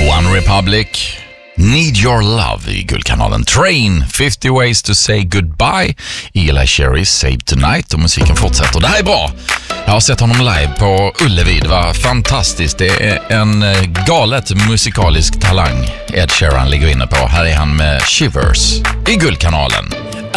One Republic, Need Your Love i Guldkanalen. Train, 50 Ways to Say Goodbye, Eli Cherry, Save Tonight, och musiken fortsätter. Det här är bra. Jag har sett honom live på Ullevi. Det var fantastiskt. Det är en galet musikalisk talang Ed Sheeran ligger inne på. Här är han med Shivers i Guldkanalen.